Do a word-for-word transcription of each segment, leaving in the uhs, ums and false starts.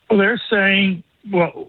Well, they're saying, well,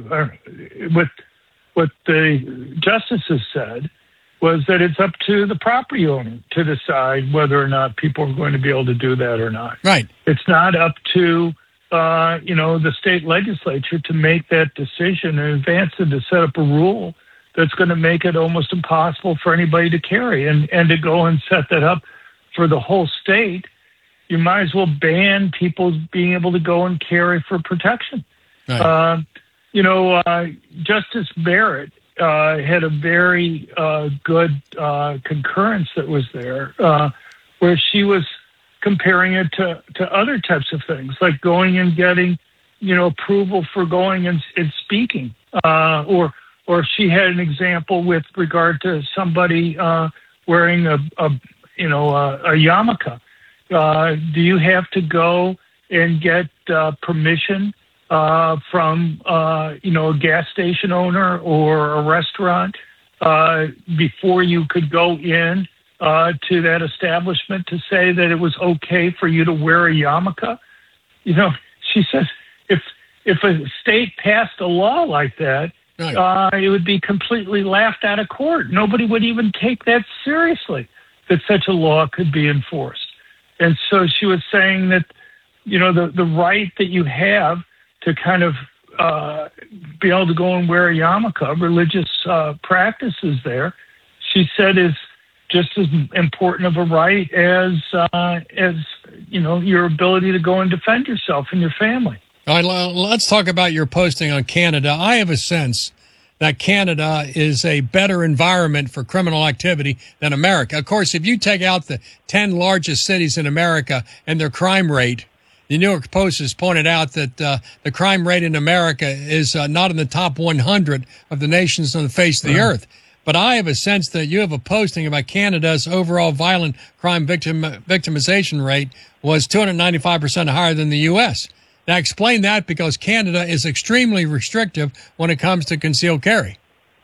what what the justices said was that it's up to the property owner to decide whether or not people are going to be able to do that or not. Right. It's not up to, uh, you know, the state legislature to make that decision in advance and to set up a rule that's going to make it almost impossible for anybody to carry. And, and to go and set that up for the whole state, you might as well ban people being able to go and carry for protection. Right. Uh, you know, uh, Justice Barrett uh, had a very uh, good uh, concurrence that was there, uh, where she was comparing it to, to other types of things, like going and getting, you know, approval for going and, and speaking. Uh, or or she had an example with regard to somebody uh, wearing a, a, you know, a, a yarmulke. Uh, do you have to go and get uh, permission uh, from, uh, you know, a gas station owner or a restaurant uh, before you could go in uh, to that establishment to say that it was okay for you to wear a yarmulke? You know, she says if if a state passed a law like that, right. uh, it would be completely laughed out of court. Nobody would even take that seriously, that such a law could be enforced. And so she was saying that, you know, the, the right that you have to kind of uh, be able to go and wear a yarmulke, religious uh, practices there, she said is just as important of a right as, uh, as you know, your ability to go and defend yourself and your family. All right, let's talk about your posting on Canada. I have a sense that Canada is a better environment for criminal activity than America. Of course, if you take out the ten largest cities in America and their crime rate, the New York Post has pointed out that uh, the crime rate in America is uh, not in the top one hundred of the nations on the face of the right. earth. But I have a sense that you have a posting about Canada's overall violent crime victim victimization rate was two hundred ninety-five percent higher than the U S Now, explain that, because Canada is extremely restrictive when it comes to concealed carry.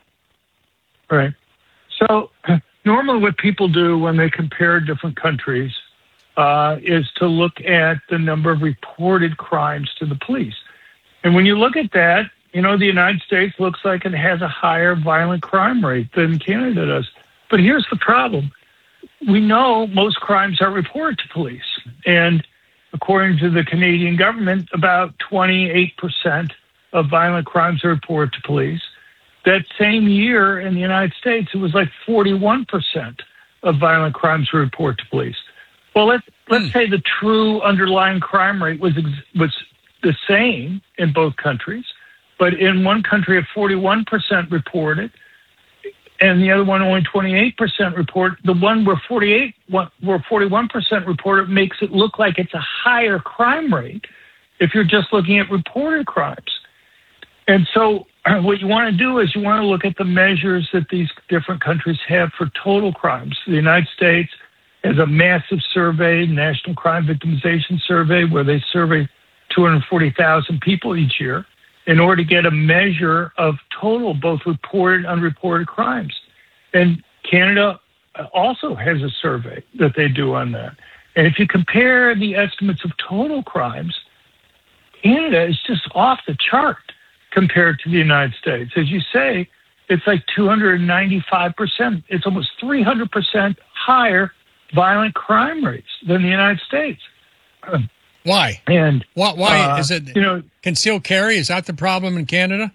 Right. So normally what people do when they compare different countries uh, is to look at the number of reported crimes to the police. And when you look at that, you know, the United States looks like it has a higher violent crime rate than Canada does. But here's the problem. We know most crimes are reported to police. And according to the Canadian government, about twenty-eight percent of violent crimes are reported to police. That same year in the United States, it was like forty-one percent of violent crimes were reported to police. Well, let's, let's say the true underlying crime rate was was the same in both countries, but in one country, at forty-one percent reported, and the other one only twenty-eight percent report. The one where forty-eight, where forty-one percent reported makes it look like it's a higher crime rate if you're just looking at reported crimes. And so what you want to do is you want to look at the measures that these different countries have for total crimes. The United States has a massive survey, National Crime Victimization Survey, where they survey two hundred forty thousand people each year in order to get a measure of total, both reported and unreported crimes. And Canada also has a survey that they do on that. And if you compare the estimates of total crimes, Canada is just off the chart compared to the United States. As you say, it's like two hundred ninety-five percent. It's almost three hundred percent higher violent crime rates than the United States. Why? And why, why uh, is it? You know, concealed carry, is that the problem in Canada?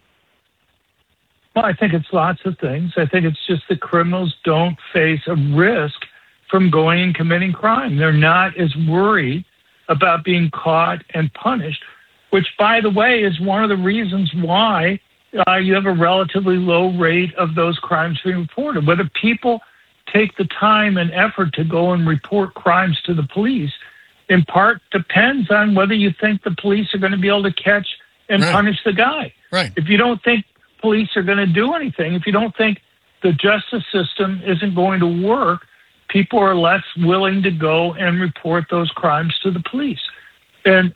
Well, I think it's lots of things. I think it's just that criminals don't face a risk from going and committing crime. They're not as worried about being caught and punished, which, by the way, is one of the reasons why uh, you have a relatively low rate of those crimes being reported. Whether people take the time and effort to go and report crimes to the police, in part depends on whether you think the police are going to be able to catch and right. punish the guy. Right. If you don't think police are going to do anything, if you don't think the justice system isn't going to work, people are less willing to go and report those crimes to the police. And,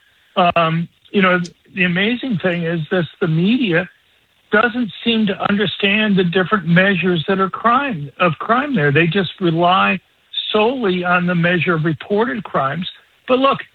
um, you know, the amazing thing is this, the media doesn't seem to understand the different measures that are crime of crime there. They just rely solely on the measure of reported crimes. But look,